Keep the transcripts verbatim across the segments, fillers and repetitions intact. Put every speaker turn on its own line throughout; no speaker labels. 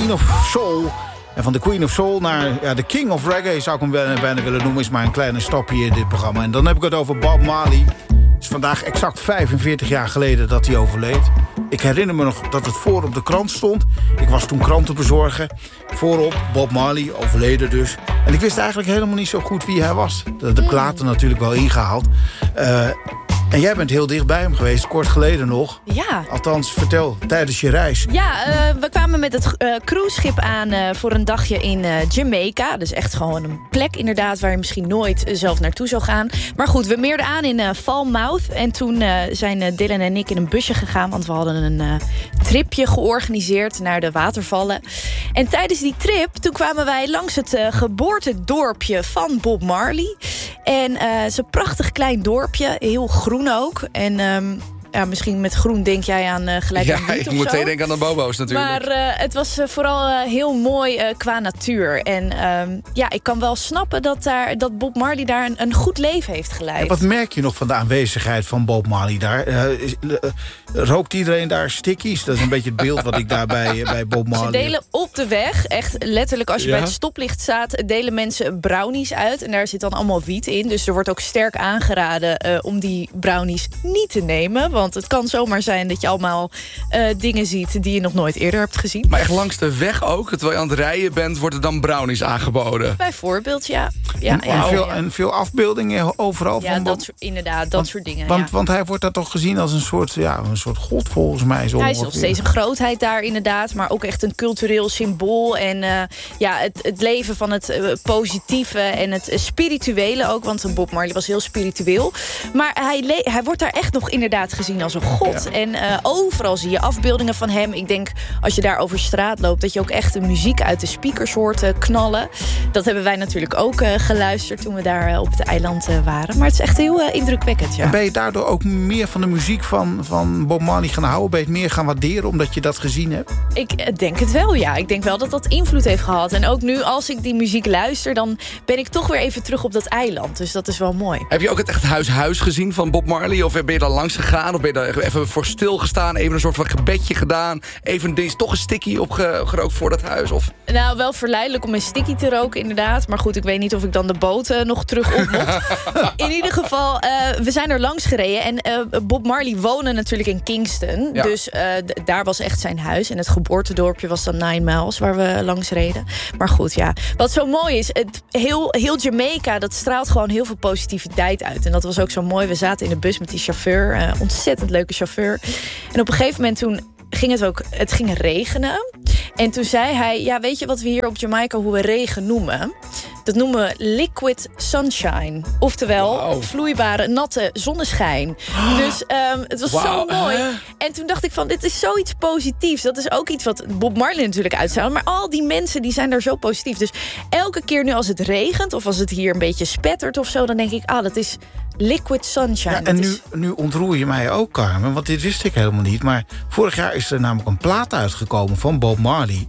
Queen of Soul. En van de Queen of Soul naar ja, de King of Reggae... zou ik hem bijna, bijna willen noemen, is maar een kleine stapje in dit programma. En dan heb ik het over Bob Marley. Het is vandaag exact vijfenveertig jaar geleden dat hij overleed. Ik herinner me nog dat het voor op de krant stond. Ik was toen kranten bezorgen. Voorop Bob Marley, overleden dus. En ik wist eigenlijk helemaal niet zo goed wie hij was. Dat heb ik later natuurlijk wel ingehaald. Uh, En jij bent heel dicht bij hem geweest, kort geleden nog.
Ja.
Althans, vertel, tijdens je reis.
Ja, uh, we kwamen met het uh, cruiseschip aan uh, voor een dagje in uh, Jamaica. Dus echt gewoon een plek inderdaad waar je misschien nooit uh, zelf naartoe zou gaan. Maar goed, we meerden aan in uh, Falmouth. En toen uh, zijn uh, Dylan en ik in een busje gegaan. Want we hadden een uh, tripje georganiseerd naar de watervallen. En tijdens die trip, toen kwamen wij langs het uh, geboortedorpje van Bob Marley. En uh, het is een prachtig klein dorpje, heel groen ook. En um, ja, misschien met groen denk jij aan uh, gelijk
ja,
aan wiet of
ik moet
zo.
meteen denken aan de bobo's natuurlijk.
Maar uh, het was uh, vooral uh, heel mooi uh, qua natuur. En um, ja, ik kan wel snappen dat, daar, dat Bob Marley daar een, een goed leven heeft geleid.
En wat merk je nog van de aanwezigheid van Bob Marley daar? Uh, is, uh, rookt iedereen daar stickies? Dat is een beetje het beeld wat ik daar bij, uh, bij Bob Marley...
Ze delen op de weg, echt letterlijk als je
ja?
bij het stoplicht staat... delen mensen brownies uit en daar zit dan allemaal wiet in. Dus er wordt ook sterk aangeraden uh, om die brownies niet te nemen. Want het kan zomaar zijn dat je allemaal uh, dingen ziet... die je nog nooit eerder hebt gezien.
Maar echt langs de weg ook, terwijl je aan het rijden bent... wordt er dan brownies aangeboden.
Bijvoorbeeld, ja. ja,
en,
ja,
en, veel,
ja.
en veel afbeeldingen overal
Ja,
van Bob?
dat soort, inderdaad, dat
want,
soort dingen.
Want,
ja.
want hij wordt daar toch gezien als een soort, ja, een soort god volgens mij. Zo
Hij is nog
ongeveer.
steeds een grootheid daar inderdaad. Maar ook echt een cultureel symbool. En uh, ja, het, het leven van het uh, positieve en het uh, spirituele ook. Want Bob Marley was heel spiritueel. Maar hij, le- hij wordt daar echt nog inderdaad gezien als een god. Ja. En uh, overal zie je afbeeldingen van hem. Ik denk als je daar over straat loopt... dat je ook echt de muziek uit de speakers hoort uh, knallen. Dat hebben wij natuurlijk ook uh, geluisterd toen we daar uh, op het eiland uh, waren. Maar het is echt heel uh, indrukwekkend, ja.
En ben je daardoor ook meer van de muziek van, van Bob Marley gaan houden? Ben je het meer gaan waarderen omdat je dat gezien hebt?
Ik denk het wel, ja. Ik denk wel dat dat invloed heeft gehad. En ook nu, als ik die muziek luister... dan ben ik toch weer even terug op dat eiland. Dus dat is wel mooi.
Heb je ook het echt huis-huis gezien van Bob Marley? Of ben je daar langs gegaan? Of ben je daar even voor stilgestaan? Even een soort van gebedje gedaan? Even is toch een sticky opgerookt voor dat huis? Of?
Nou, wel verleidelijk om een sticky te roken, inderdaad. Maar goed, ik weet niet of ik dan de boot uh, nog terug op mocht. In ieder geval, uh, we zijn er langs gereden. En uh, Bob Marley woonde natuurlijk in Kingston.
Ja.
Dus uh, d- daar was echt zijn huis. En het geboortedorpje was dan Nine Miles, waar we langs reden. Maar goed, ja. Wat zo mooi is, het, heel, heel Jamaica, dat straalt gewoon heel veel positiviteit uit. En dat was ook zo mooi. We zaten in de bus met die chauffeur. Uh, ontzettend leuke chauffeur. En op een gegeven moment toen ging het ook, het ging regenen. En toen zei hij, ja, weet je wat we hier op Jamaica, hoe we regen noemen? Dat noemen we liquid sunshine. Oftewel,
wow.
vloeibare, natte zonneschijn. Oh. Dus um, het was wow. zo mooi. Uh. En toen dacht ik van, dit is zoiets positiefs. Dat is ook iets wat Bob Marley natuurlijk uitstraalt. Maar al die mensen, die zijn daar zo positief. Dus elke keer nu als het regent, of als het hier een beetje spettert of zo, dan denk ik, ah, dat is liquid sunshine.
Ja, en nu,
is...
nu ontroer je mij ook, Carmen, want dit wist ik helemaal niet. Maar vorig jaar is er namelijk een plaat uitgekomen van Bob Marley.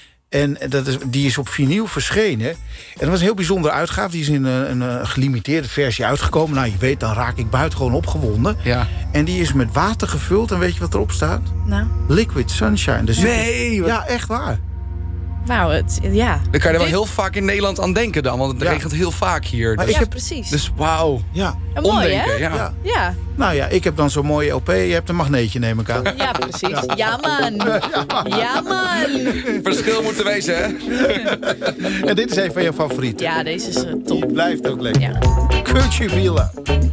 En dat is, die is op vinyl verschenen. En dat was een heel bijzondere uitgave. Die is in een, een gelimiteerde versie uitgekomen. Nou, je weet, dan raak ik buitengewoon opgewonden.
Ja.
En die is met water gevuld. En weet je wat erop staat?
Nou.
Liquid Sunshine. Dus
nee! Wat...
Ja, echt waar.
Wauw, het, ja.
Dan kan je er wel heel vaak in Nederland aan denken dan. Want het
ja.
regent heel vaak hier.
Maar
Dus,
ja,
heb...
precies.
dus wauw.
Ja.
Ja, mooi,
Omdenken,
hè?
ja.
Ja.
Ja.
Nou ja, ik heb dan zo'n mooie L P. Je hebt een magneetje, neem ik aan.
Ja, precies. Ja, ja man. Ja, man.
Verschil moet er wezen, hè?
En dit is een van je favorieten.
Ja, deze is uh, top.
Die blijft ook lekker.
Ja.
Kutje Villa.